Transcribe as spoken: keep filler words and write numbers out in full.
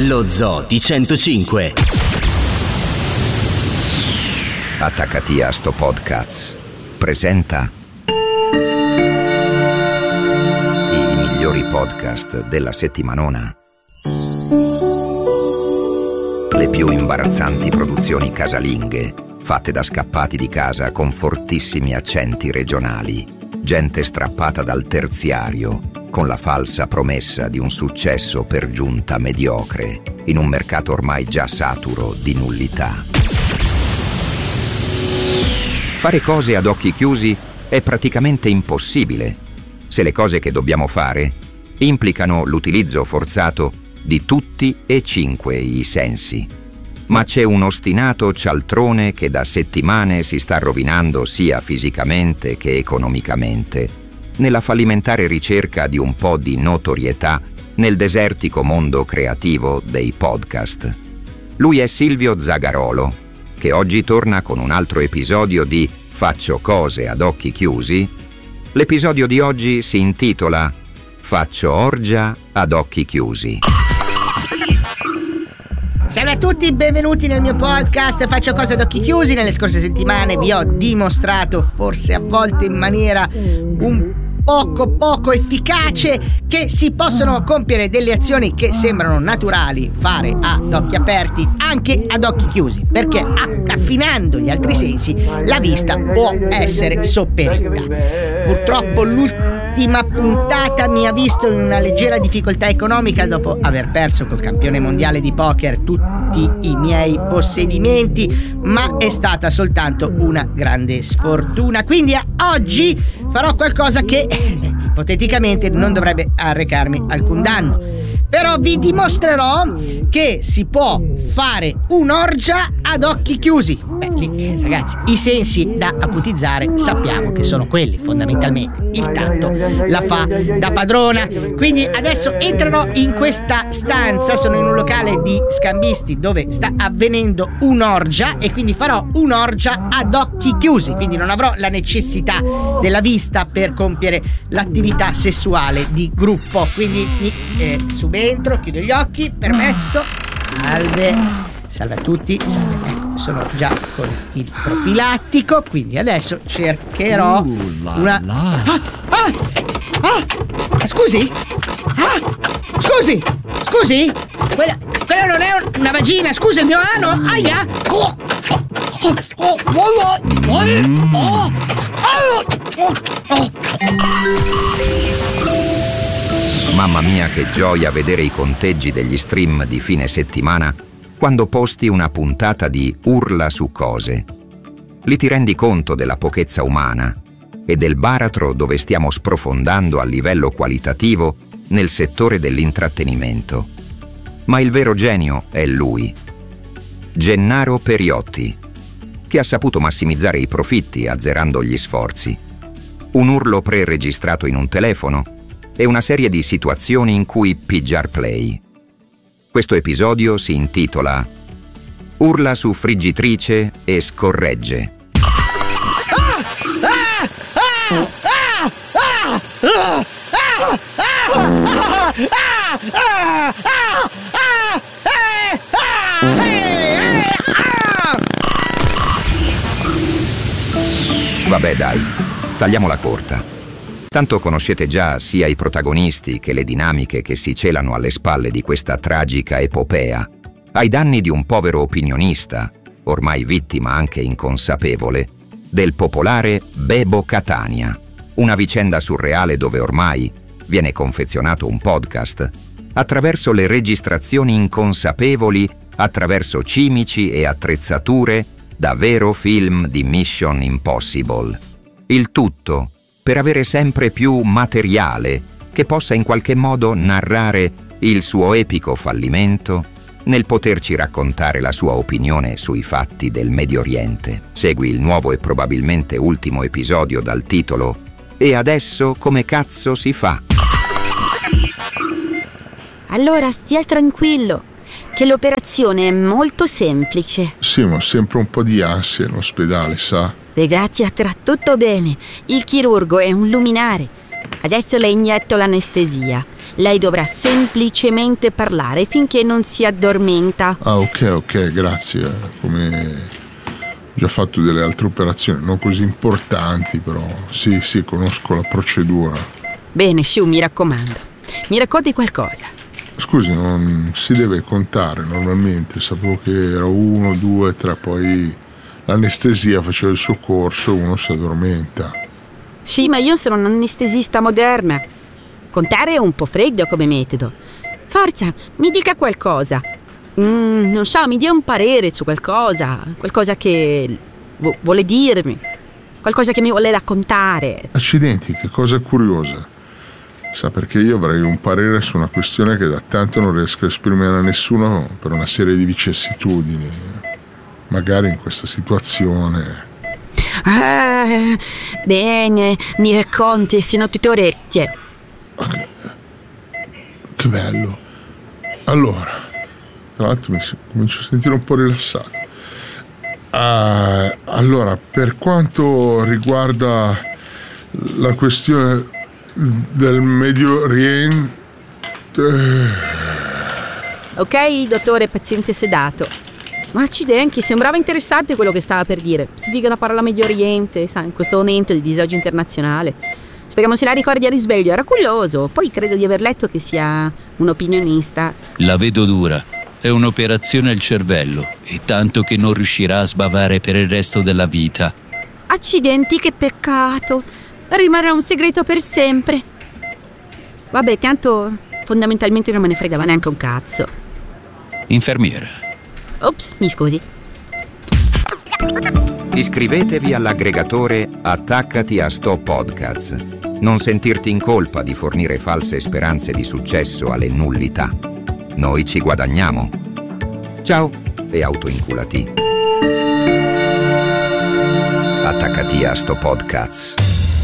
Lo Zoo di centocinque. Attaccati a sto podcast presenta i migliori podcast della settimanona. Le più imbarazzanti produzioni casalinghe fatte da scappati di casa con fortissimi accenti regionali, gente strappata dal terziario con la falsa promessa di un successo per giunta mediocre in un mercato ormai già saturo di nullità. Fare cose ad occhi chiusi è praticamente impossibile se le cose che dobbiamo fare implicano l'utilizzo forzato di tutti e cinque i sensi. Ma c'è un ostinato cialtrone che da settimane si sta rovinando sia fisicamente che economicamente nella fallimentare ricerca di un po' di notorietà nel desertico mondo creativo dei podcast. Lui è Silvio Zagarolo, che oggi torna con un altro episodio di Faccio cose ad occhi chiusi. L'episodio di oggi si intitola Faccio orgia ad occhi chiusi. Salve a tutti, benvenuti nel mio podcast Faccio cose ad occhi chiusi. Nelle scorse settimane vi ho dimostrato, forse a volte in maniera un poco poco efficace, che si possono compiere delle azioni che sembrano naturali fare ad occhi aperti anche ad occhi chiusi, perché affinando gli altri sensi la vista può essere sopperita. Purtroppo l'ultima puntata mi ha visto in una leggera difficoltà economica dopo aver perso col campione mondiale di poker tutti i miei possedimenti, ma è stata soltanto una grande sfortuna. Quindi oggi farò qualcosa che ipoteticamente non dovrebbe arrecarmi alcun danno, però vi dimostrerò che si può fare un'orgia ad occhi chiusi. Beh, lì, ragazzi, i sensi da acutizzare sappiamo che sono quelli, fondamentalmente. Il tatto la fa da padrona. Quindi adesso entrerò in questa stanza, sono in un locale di scambisti dove sta avvenendo un'orgia e quindi farò un'orgia ad occhi chiusi, quindi non avrò la necessità della vista per compiere l'attività sessuale di gruppo. Quindi mi eh, subentro, chiudo gli occhi, permesso. Salve, salve a tutti, salve. Ecco, sono già con il profilattico, quindi adesso cercherò uh, la, una... La. Ah, ah, ah, scusi? Ah, scusi, scusi? Quella, quella non è una vagina, scusa, il mio ano, aia! Oh, oh, oh, oh, oh, oh, oh. Mamma mia, che gioia vedere i conteggi degli stream di fine settimana quando posti una puntata di Urla su cose. Lì ti rendi conto della pochezza umana e del baratro dove stiamo sprofondando a livello qualitativo nel settore dell'intrattenimento. Ma il vero genio è lui, Gennaro Periotti, che ha saputo massimizzare i profitti azzerando gli sforzi. Un urlo pre-registrato in un telefono e una serie di situazioni in cui pigiar play. Questo episodio si intitola Urla su friggitrice e scorregge. Vabbè dai, tagliamola corta. Tanto conoscete già sia i protagonisti che le dinamiche che si celano alle spalle di questa tragica epopea, ai danni di un povero opinionista, ormai vittima anche inconsapevole, del popolare Bebo Catania, una vicenda surreale dove ormai viene confezionato un podcast attraverso le registrazioni inconsapevoli, attraverso cimici e attrezzature da vero film di Mission Impossible. Il tutto per avere sempre più materiale che possa in qualche modo narrare il suo epico fallimento nel poterci raccontare la sua opinione sui fatti del Medio Oriente. Segui il nuovo e probabilmente ultimo episodio dal titolo E adesso come cazzo si fa? Allora stia tranquillo, che l'operazione è molto semplice. Sì, ma sempre un po' di ansia in ospedale, sa? Beh, grazie, andrà tutto bene. Il chirurgo è un luminare. Adesso le inietto l'anestesia. Lei dovrà semplicemente parlare finché non si addormenta. Ah, ok, ok, grazie. Come ho già fatto delle altre operazioni, non così importanti, però sì, sì, conosco la procedura. Bene, Shu, mi raccomando. Mi racconti qualcosa. Scusi, non si deve contare normalmente. Sapevo che era uno, due, tre, poi l'anestesia faceva il suo corso, uno si addormenta. Sì, ma io sono un anestesista moderna. Contare è un po' freddo come metodo. Forza, mi dica qualcosa. Mm, non so, mi dia un parere su qualcosa. Qualcosa che vo- vuole dirmi. Qualcosa che mi vuole raccontare. Accidenti, che cosa curiosa. Sa, perché io avrei un parere su una questione che da tanto non riesco a esprimere a nessuno per una serie di vicissitudini. Magari in questa situazione. Ah, bene, mi racconti, sono tutte orecchie. Che bello. Allora, tra l'altro mi si- comincio a sentire un po' rilassato. Ah, allora, per quanto riguarda la questione del Medio Oriente... Ok, dottore, paziente sedato. Ma accidenti, sembrava interessante quello che stava per dire. Significa la parola Medio Oriente, sai, in questo momento il disagio internazionale. Speriamo se la ricordi a risveglio, era curioso. Poi credo di aver letto che sia un opinionista. La vedo dura. È un'operazione al cervello e tanto che non riuscirà a sbavare per il resto della vita. Accidenti, che peccato. Rimarrà un segreto per sempre. Vabbè, tanto fondamentalmente non me ne fregava neanche un cazzo. Infermiera. Ops, mi scusi. Iscrivetevi all'aggregatore Attaccati a Sto Podcast. Non sentirti in colpa di fornire false speranze di successo alle nullità. Noi ci guadagniamo. Ciao e autoinculati. Attaccati a Sto Podcast.